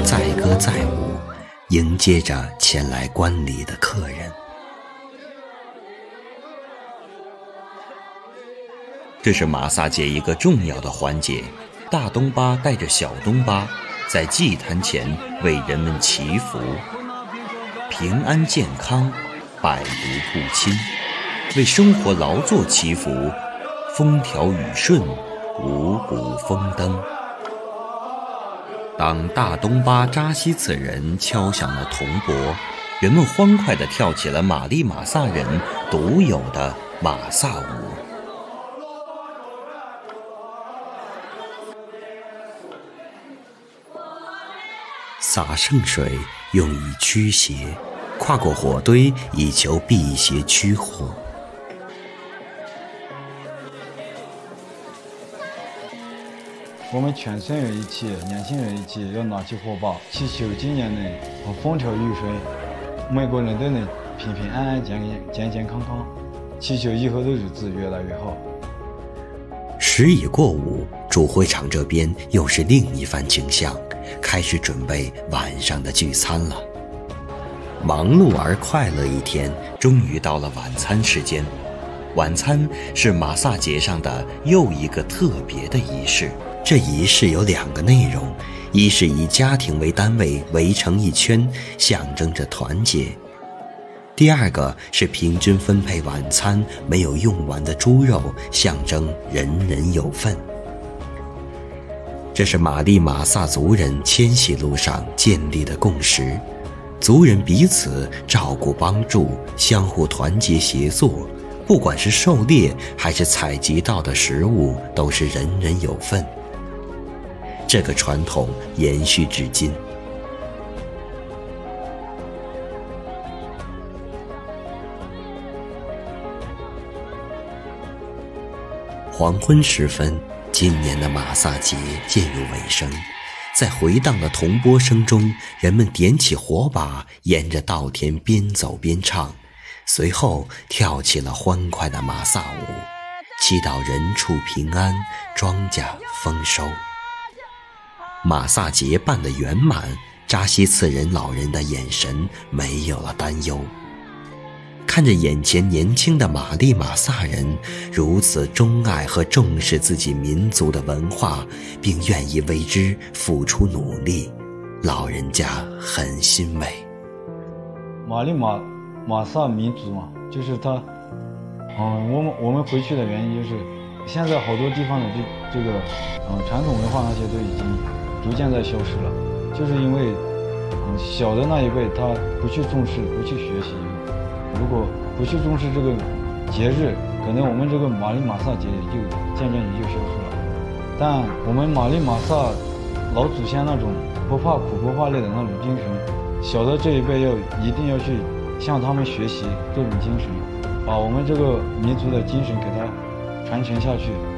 载歌载舞，迎接着前来观礼的客人。这是马萨节一个重要的环节，大东巴带着小东巴在祭坛前为人们祈福，平安健康，百毒不侵，为生活劳作祈福，风调雨顺，五谷丰登。当大东巴扎西次人敲响了铜钵，人们欢快地跳起了玛丽玛萨人独有的玛萨舞。洒圣水用以驱邪，跨过火堆以求辟邪驱祸。 我们全村人一起，年轻人一起要拿起火把，祈求今年内风调雨顺，每个人都能平平安安、健健康康，祈求以后的日子越来越好。 时已过午，主会场这边又是另一番景象，开始准备晚上的聚餐了。忙碌而快乐一天，终于到了晚餐时间。晚餐是马萨节上的又一个特别的仪式。这仪式有2个内容，一是以家庭为单位围成一圈，象征着团结；第2个是平均分配晚餐没有用完的猪肉，象征人人有份。这是玛丽玛萨族人迁徙路上建立的共识，族人彼此照顾帮助，相互团结协作，不管是狩猎还是采集到的食物，都是人人有份。这个传统延续至今。黄昏时分，今年的马萨节渐入尾声，在回荡的铜钵声中，人们点起火把，沿着稻田边走边唱，随后跳起了欢快的马萨舞，祈祷人畜平安，庄稼丰收。马萨节办得圆满，扎西次人老人的眼神没有了担忧。看着眼前年轻的玛丽玛萨人如此钟爱和重视自己民族的文化，并愿意为之付出努力，老人家很欣慰。 玛丽玛萨民族嘛，就是他，我们回去的原因就是，现在好多地方的这个传统文化那些都已经逐渐在消失了，就是因为小的那一辈他不去重视，不去学习，如果不去重视这个节日，可能我们这个玛丽玛萨节也就渐渐消失了。但我们玛丽玛萨老祖先那种不怕苦不怕累的那种精神，小的这一辈一定要去向他们学习这种精神，把我们这个民族的精神给它传承下去。